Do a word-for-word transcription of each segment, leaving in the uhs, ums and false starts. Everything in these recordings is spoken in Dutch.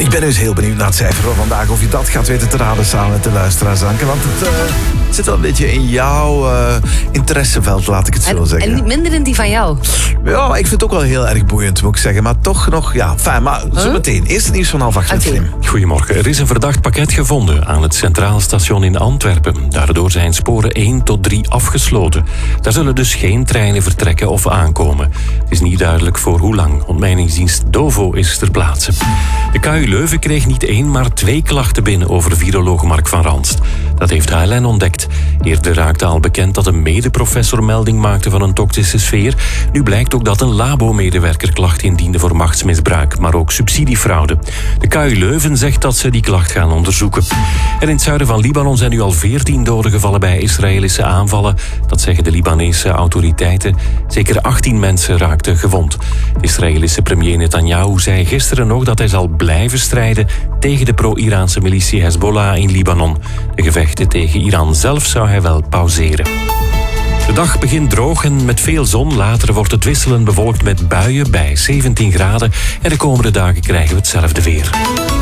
Ik ben dus heel benieuwd naar het cijfer van vandaag. Of je dat gaat weten te raden samen met de luisteraars, Anke. Want het uh, zit wel een beetje in jouw uh, interesseveld, laat ik het zo en, zeggen. En niet minder in die van jou. Ja, ik vind het ook wel heel erg boeiend, moet ik zeggen. Maar toch nog, ja, fijn. Maar huh? zo meteen. Eerst het nieuws van half acht. Okay. Goedemorgen. Er is een verdacht pakket gevonden aan het Centraal Station in Antwerpen. Daardoor zijn sporen één tot drie afgesloten. Daar zullen dus geen treinen vertrekken of aankomen. Het is niet duidelijk voor hoe lang. Ontmijningsdienst Dovo is ter plaatse. De K U Leuven kreeg niet één, maar twee klachten binnen over viroloog Mark van Ranst. Dat heeft H L N ontdekt. Eerder raakte al bekend dat een medeprofessor melding maakte van een toxische sfeer. Nu blijkt ook dat een labo-medewerker klacht indiende voor machtsmisbruik, maar ook subsidiefraude. De K U Leuven zegt dat ze die klacht gaan onderzoeken. En in het zuiden van Libanon zijn nu al veertien doden gevallen bij Israëlische aanvallen. Dat zeggen de Libanese autoriteiten. Zeker achttien mensen raakten gewond. De Israëlische premier Netanyahu zei gisteren nog dat hij zal blijven strijden tegen de pro-Iraanse militie Hezbollah in Libanon. De gevechten tegen Iran zelf zou hij wel pauzeren. De dag begint droog en met veel zon. Later wordt het wisselend bewolkt met buien bij zeventien graden. En de komende dagen krijgen we hetzelfde weer.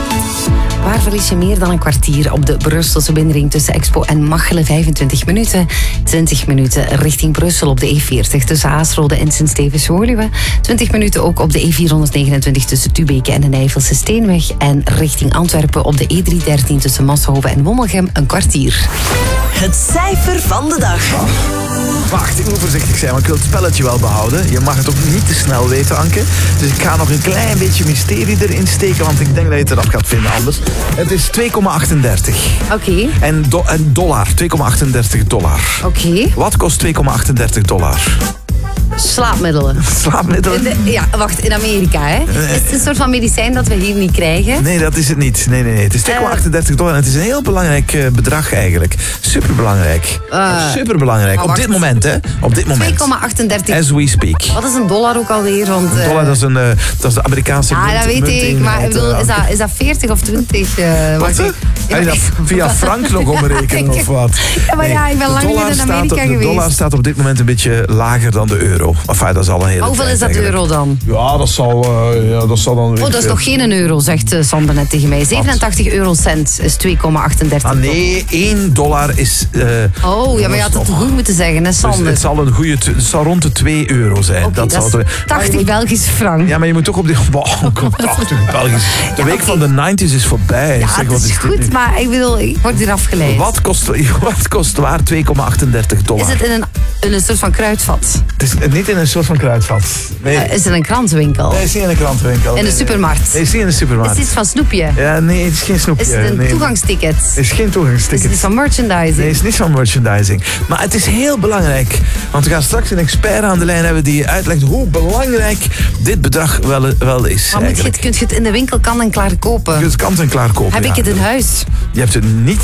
Waar verlies je meer dan een kwartier op de Brusselse binnenring tussen Expo en Machelen? vijfentwintig minuten. twintig minuten richting Brussel op de E veertig tussen Haasrode en Sint-Stevens-Woluwe. twintig minuten ook op de E vierhonderdnegenentwintig tussen Tubeke en de Nijvelse Steenweg. En richting Antwerpen op de E driehonderddertien tussen Massenhoven en Wommelgem een kwartier. Het cijfer van de dag. Wacht, ik moet voorzichtig zijn, want ik wil het spelletje wel behouden. Je mag het ook niet te snel weten, Anke. Dus ik ga nog een klein beetje mysterie erin steken, want ik denk dat je het eraf gaat vinden anders. Het is twee komma achtendertig. Oké. Okay. En, do- en dollar, twee komma achtendertig dollar. Oké. Okay. Wat kost twee komma achtendertig dollar? Slaapmiddelen. Slaapmiddelen? De, ja, wacht, in Amerika, hè? Nee. Is het een soort van medicijn dat we hier niet krijgen? Nee, dat is het niet. Nee, nee, nee. Het is twee komma achtendertig dollar en het is een heel belangrijk uh, bedrag eigenlijk. Superbelangrijk. Uh, Superbelangrijk. Op dit moment, hè? Op dit moment. twee komma achtendertig. As we speak. Wat is een dollar ook alweer? Want, uh... Een dollar, dat is, een, uh, dat is de Amerikaanse munt. Ja, dat weet ik. Maar ik bedoel, is dat, is dat veertig of twintig? Uh, wat? Ga je dat via frank nog omrekenen of wat? Ja, maar nee, ja, ik ben lang niet in Amerika staat, geweest. De dollar staat op dit moment een beetje lager dan de euro. Enfin, dat is al een hele hoeveel is dat eigenlijk. Euro dan? Ja, dat zal, uh, ja, dat zal dan... Oh, dat is nog geen euro, zegt uh, Sander net tegen mij. zevenentachtig eurocent is twee komma achtendertig. Ah nee, één dollar is... Uh, oh, ja, maar je had het te goed moeten zeggen, hè, Sander? Dus het zal een goede... Het zal rond de twee euro zijn. Okay, dat, dat zal is tachtig moet, Belgische frank. Ja, maar je moet toch op die... Wow, tachtig Belgisch. De week ja, okay. van de negentig is voorbij. Ja, zeg, het wat is, is goed, nu? Maar ik bedoel, ik word hier afgeleid. Wat kost, wat kost waar twee komma achtendertig dollar? Is het in een, in een soort van kruidvat? Het is niet in een soort van kruidvat. Nee. Uh, is het een krantenwinkel? Nee, het is niet in een krantenwinkel. In de nee, supermarkt? Nee, het is niet in de supermarkt. Is het iets van snoepje? Ja, nee, het is geen snoepje. Is het een nee. toegangsticket? Het is geen toegangsticket. Is het iets van merchandising? Nee, het is niet van merchandising. Maar het is heel belangrijk. Want we gaan straks een expert aan de lijn hebben die uitlegt hoe belangrijk dit bedrag wel, wel is. Maar moet je het, kun je het in de winkel kant en klaar kopen? Je kunt het kant en klaar kopen. Heb ja. ik het in huis? Je hebt het niet,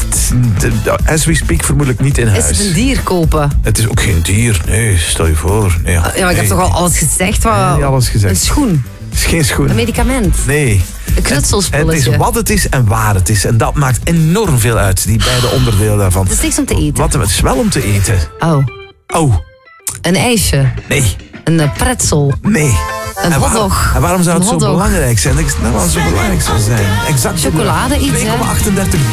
as we speak, vermoedelijk niet in huis. Is het een dier kopen? Het is ook geen dier, nee, stel je voor. Nee, ja, maar ik nee. heb toch al alles gezegd? Wat... Nee, niet alles gezegd. Een schoen? Het is geen schoen. Een medicament? Nee. Een knutselspulletje? Het is wat het is en waar het is. En dat maakt enorm veel uit, die beide onderdelen daarvan. Het is niks om te eten? Wat, het is wel om te eten. Oh. Oh. Een ijsje? Nee. Een pretzel? Nee. Een en hotdog? Waar, en waarom zou het zo belangrijk zijn? Nou, waarom het zo belangrijk zou zijn? Exact. Chocolade iets, twee komma achtendertig